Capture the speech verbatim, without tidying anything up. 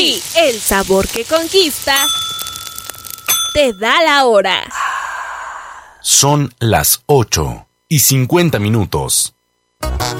Sí, el sabor que conquista te da la hora. Son las ocho y cincuenta minutos.